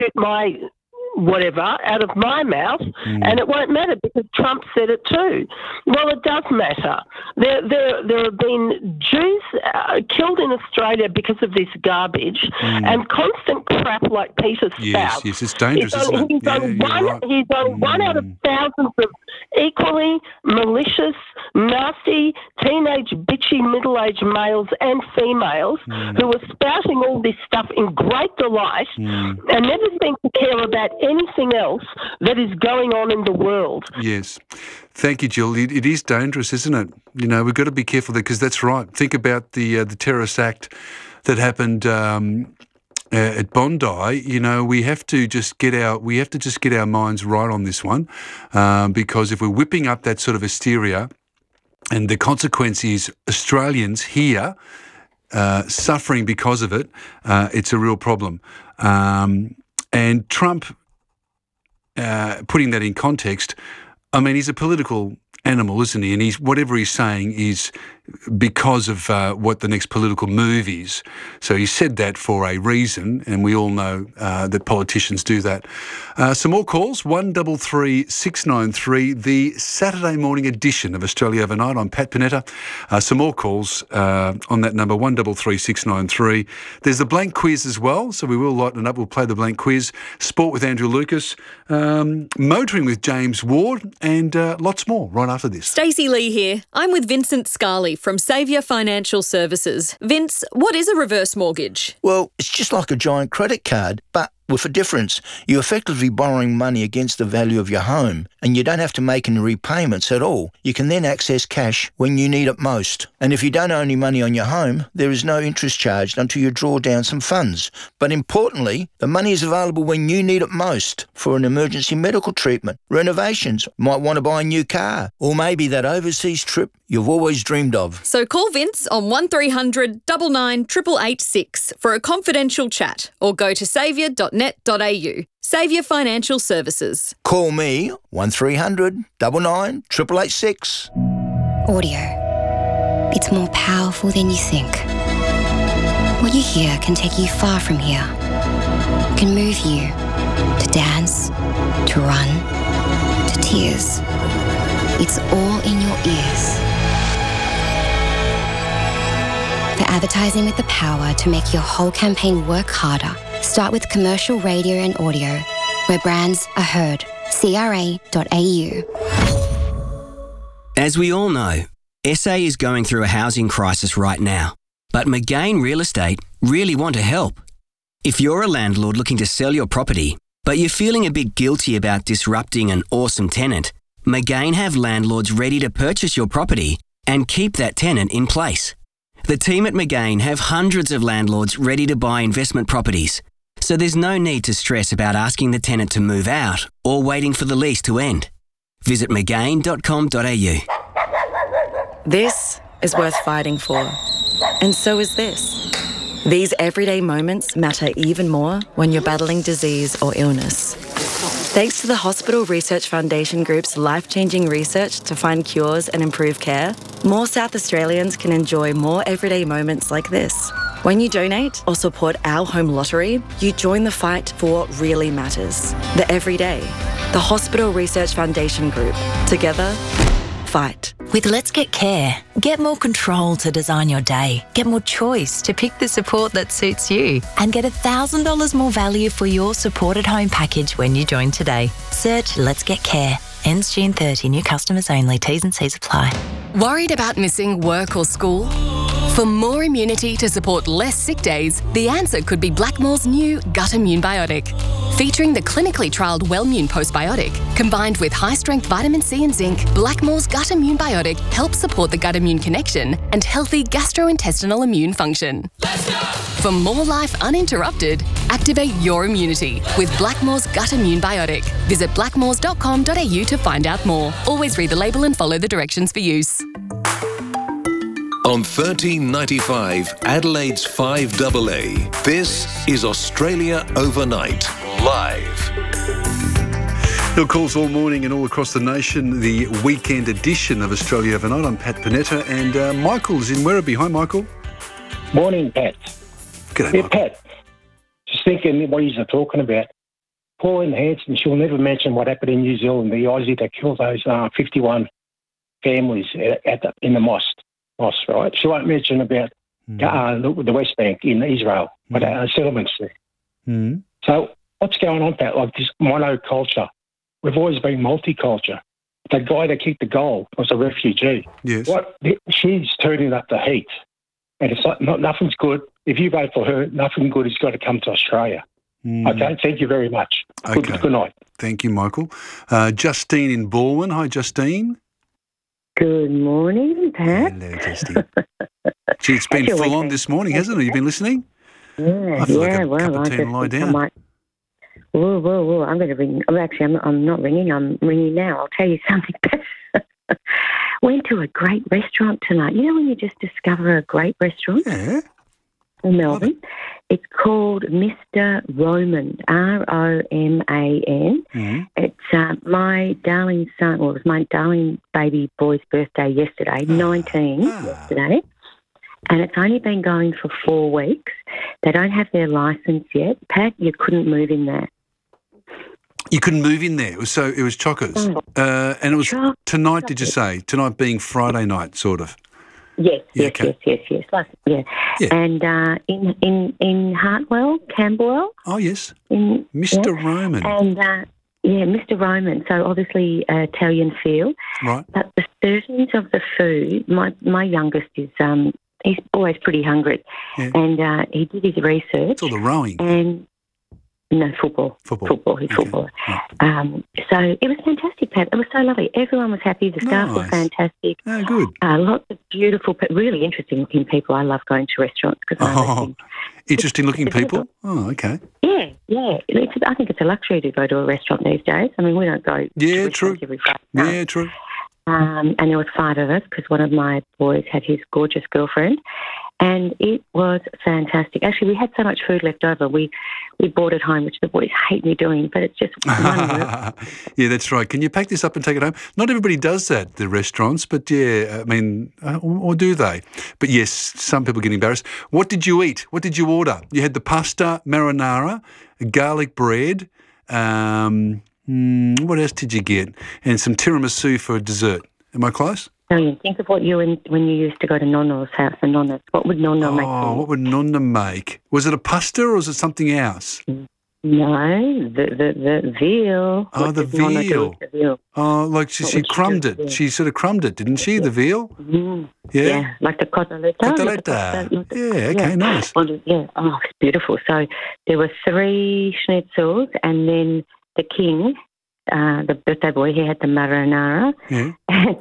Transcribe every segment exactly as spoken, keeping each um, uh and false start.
shoot my whatever out of my mouth, mm. and it won't matter because Trump said it too. Well, it does matter. There, there, there have been Jews uh, killed in Australia because of this garbage mm. and constant crap like Peter Spout. Yes, yes, it's dangerous, he's isn't on, it? He's yeah, on, one, right. he's on mm. one out of thousands of equally malicious, nasty, teenage, bitchy, middle-aged males and females mm. who are spouting all this stuff in great delight mm. and never seem to care about anything else that is going on in the world. Yes. Thank you, Jill. It, it is dangerous, isn't it? You know, we've got to be careful there because that's right. Think about the uh, the terrorist act that happened um, uh, at Bondi. You know, we have to just get our we have to just get our minds right on this one um, because if we're whipping up that sort of hysteria, and the consequence is Australians here uh, suffering because of it, uh, it's a real problem. Um, and Trump. Uh, putting that in context, I mean, he's a political animal, isn't he? And he's whatever he's saying is because of uh, what the next political move is. So he said that for a reason, and we all know uh, that politicians do that. Uh, some more calls, one double three six nine three, the Saturday morning edition of Australia Overnight. I'm Pat Panetta. Uh, some more calls uh, on that number, one double three six nine three. There's the blank quiz as well, so we will lighten it up. We'll play the blank quiz. Sport with Andrew Lucas, um, motoring with James Ward, and uh, lots more right after this. Stacey Lee here. I'm with Vincent Scarley from Saviour Financial Services. Vince, what is a reverse mortgage? Well, it's just like a giant credit card, but with a difference. You're effectively borrowing money against the value of your home, and you don't have to make any repayments at all. You can then access cash when you need it most. And if you don't owe any money on your home, there is no interest charged until you draw down some funds. But importantly, the money is available when you need it most for an emergency medical treatment, renovations, might want to buy a new car, or maybe that overseas trip you've always dreamed of. So call Vince on one three hundred nine nine eight eight eight six for a confidential chat, or go to saviour dot net dot a u. Saviour Financial Services. Call me one three hundred nine nine eight eight eight six. Audio. It's more powerful than you think. What you hear can take you far from here. Can move you to dance, to run, to tears. It's all in your ears. For advertising with the power to make your whole campaign work harder, start with commercial radio and audio, where brands are heard. C R A dot A U. As we all know, S A is going through a housing crisis right now, but McGain Real Estate really want to help. If you're a landlord looking to sell your property, but you're feeling a bit guilty about disrupting an awesome tenant, McGain have landlords ready to purchase your property and keep that tenant in place. The team at McGain have hundreds of landlords ready to buy investment properties, so there's no need to stress about asking the tenant to move out or waiting for the lease to end. Visit mcgain dot com dot a u. This is worth fighting for, and so is this. These everyday moments matter even more when you're battling disease or illness. Thanks to the Hospital Research Foundation Group's life-changing research to find cures and improve care, more South Australians can enjoy more everyday moments like this. When you donate or support our home lottery, you join the fight for what really matters. The everyday. The Hospital Research Foundation Group. Together, fight. With Let's Get Care, get more control to design your day, get more choice to pick the support that suits you, and get one thousand dollars more value for your supported home package when you join today. Search Let's Get Care. Ends June thirtieth. New customers only. T's and C's apply. Worried about missing work or school? For more immunity to support less sick days, the answer could be Blackmore's new Gut Immune Biotic. Featuring the clinically trialled Wellmune Postbiotic, combined with high-strength vitamin C and zinc, Blackmore's Gut Immune Biotic helps support the gut-immune connection and healthy gastrointestinal immune function. Let's go! For more life uninterrupted, activate your immunity with Blackmore's Gut Immune Biotic. Visit blackmores dot com dot a u to find out more. Always read the label and follow the directions for use. On thirteen ninety-five, Adelaide's five A A, this is Australia Overnight, live. Your calls all morning and all across the nation, the weekend edition of Australia Overnight. I'm Pat Panetta, and uh, Michael's in Werribee. Hi, Michael. Morning, Pat. G'day, yeah, Michael. Pat. Just thinking what he's talking about. Pauline Hanson, she'll never mention what happened in New Zealand, the Aussie that killed those uh, fifty-one families at, at the, in the mosque, mosque, right? She won't mention about mm. uh, the, the West Bank in Israel, mm. but uh, settlements there. Mm. So what's going on, Pat? Like this monoculture. We've always been multiculture. The guy that kicked the goal was a refugee. Yes. What? She's turning up the heat. And it's like, not, nothing's good. If you vote for her, nothing good has got to come to Australia. Mm. Okay, thank you very much. Okay. Good, good night. Thank you, Michael. Uh, Justine in Baldwin. Hi, Justine. Good morning, Pat. Hello, Justine. Gee, it's been full on this morning, hasn't it? You've been listening? Yeah, I feel yeah, like a well, cup of I tea just and lie think I down. might... Whoa, whoa, whoa, I'm going to ring... Oh, actually, I'm, I'm not ringing, I'm ringing now. I'll tell you something. Went to a great restaurant tonight. You know when you just discover a great restaurant? Yeah. In Melbourne. It. It's called Mister Roman, R O M A N. Mm. It's uh, my darling son, well, it was my darling baby boy's birthday yesterday, ah. nineteen ah. yesterday. And it's only been going for four weeks. They don't have their licence yet. Pat, you couldn't move in there. You couldn't move in there. It was so it was chockers. Oh. Uh, and it was Chock- tonight, did you say? Tonight being Friday night, sort of. Yes, Yeah, yes, okay. yes, yes, yes. Like, yeah. Yeah. And uh, in, in, in Hartwell, Camberwell. Oh, yes. In, Mister yeah. Roman. And, uh, yeah, Mister Roman. So obviously uh, Italian feel. Right. But the servings of the food, my, my youngest is, um, he's always pretty hungry. Yeah. And uh, he did his research. It's all the rowing. And, no, football. Football. Football, he's Okay. footballer. Yeah. Um, so it was fantastic, Pat. It was so lovely. Everyone was happy. The staff Nice. were fantastic. Oh, good. Uh, lots of beautiful, but really interesting-looking people. I love going to restaurants because I Oh, think, interesting-looking it's a bit people? of Oh, okay. yeah, yeah. It's, I think it's a luxury to go to a restaurant these days. I mean, we don't go. Yeah, to true. restaurants every Friday night. Yeah, true. Um, and there was five of us because one of my boys had his gorgeous girlfriend, and it was fantastic. Actually, we had so much food left over. We we brought it home, which the boys hate me doing, but it's just one work. Yeah, that's right. Can you pack this up and take it home? Not everybody does that at the restaurants, but yeah, I mean, uh, or do they? But yes, some people get embarrassed. What did you eat? What did you order? You had the pasta marinara, garlic bread. Um, mm, what else did you get? And some tiramisu for dessert. Am I close? So think of what you and when you used to go to Nonno's house and Nonna. What would Nonna oh, make? Oh, what would Nonna make? Was it a pasta or was it something else? No, the the, the veal. Oh, What the does Nonna do veal. with the veal? Oh, like she, What she would she crumbed do it. with the She sort of crumbed it, didn't she, the veal? Mm. Yeah? Yeah, like the cotoletta. Cotoletta. Like the costa- like the- Yeah, okay, nice. Well, yeah, oh, it's beautiful. So there were three schnitzels, and then the king, uh, the birthday boy, he had the marinara. Yeah.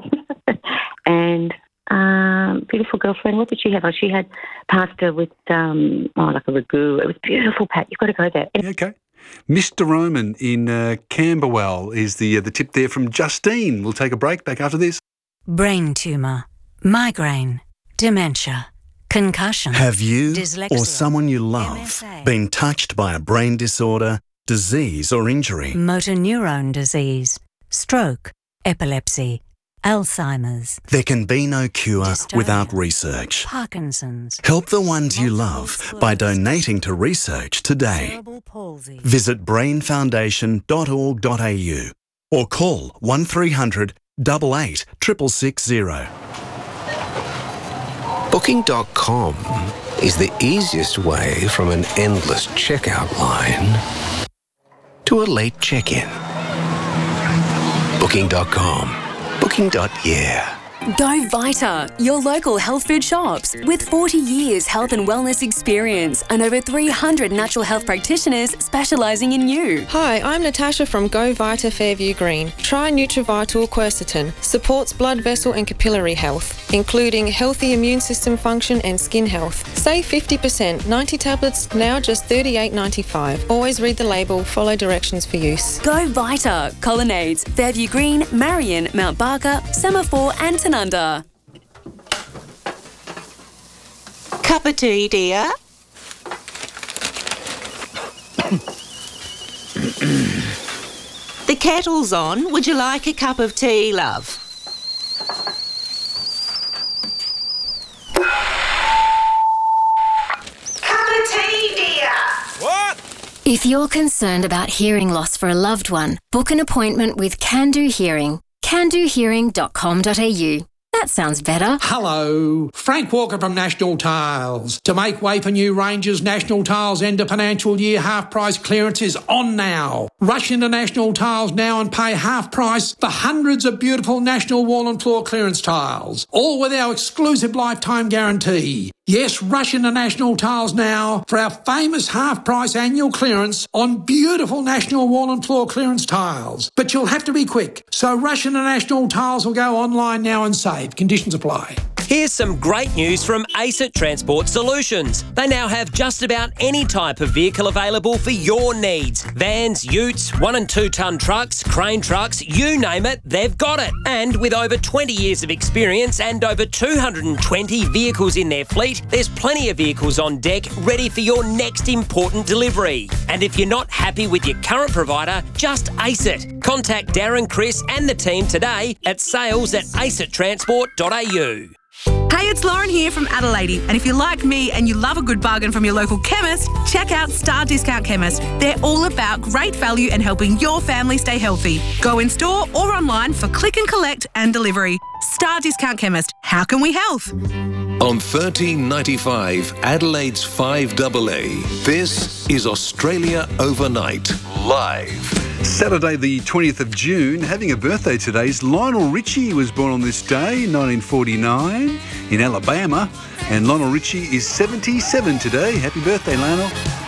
And um, beautiful girlfriend, what did she have? Oh, she had pasta with, um, oh, like a ragu. It was beautiful, Pat. You've got to go there. Yeah, okay. Mister Roman in uh, Camberwell is the uh, the tip there from Justine. We'll take a break. Back after this. Brain tumour, migraine, dementia, concussion. Have you dyslexia, or someone you love M S A, been touched by a brain disorder, disease or injury? motor neurone disease, stroke, epilepsy, Alzheimer's, There can be no cure Dystonia, without research. Parkinson's, Help the ones you love by donating to research today. cerebral palsy. Visit brain foundation dot org dot a u or call one three hundred, eight eight, six six zero. Booking dot com is the easiest way from an endless checkout line to a late check-in. Booking dot com. Booking. Yeah. Go Vita, your local health food shops. With forty years health and wellness experience and over three hundred natural health practitioners specialising in you. Hi, I'm Natasha from Go Vita Fairview Green. Try Nutrivital Quercetin. Supports blood vessel and capillary health, including healthy immune system function and skin health. Save fifty percent. ninety tablets, now just thirty-eight ninety-five. Always read the label, follow directions for use. Go Vita, Colonnades, Fairview Green, Marion, Mount Barker, Semaphore and Tanunda. Cup of tea, dear? The kettle's on. Would you like a cup of tea, love? Cup of tea, dear? If you're concerned about hearing loss for a loved one, book an appointment with Can Do Hearing. can do hearing dot com dot a u. That sounds better. Hello, Frank Walker from National Tiles. To make way for new ranges, National Tiles end of financial year half price clearance is on now. Rush into National Tiles now and pay half price for hundreds of beautiful National wall and floor clearance tiles, all with our exclusive lifetime guarantee. Yes, rush into National Tiles now for our famous half-price annual clearance on beautiful National wall and floor clearance tiles. But you'll have to be quick, so rush into National Tiles or go online now and save. Conditions apply. Here's some great news from ACET Transport Solutions. They now have just about any type of vehicle available for your needs. Vans, utes, one and two tonne trucks, crane trucks, you name it, they've got it. And with over twenty years of experience and over two hundred twenty vehicles in their fleet, there's plenty of vehicles on deck ready for your next important delivery. And if you're not happy with your current provider, just ace it. Contact Darren, Chris and the team today at sales at acet transport dot a u. Hey, it's Lauren here from Adelaide, and if you're like me and you love a good bargain from your local chemist, check out Star Discount Chemist. They're all about great value and helping your family stay healthy. Go in store or online for click and collect and delivery. Star Discount Chemist. How can we help? On thirteen ninety-five, Adelaide's five A A, this is Australia Overnight, live. Saturday the twentieth of June, having a birthday today is Lionel Richie. Was born on this day, nineteen forty-nine, in Alabama. And Lionel Richie is seventy-seven today. Happy birthday, Lionel.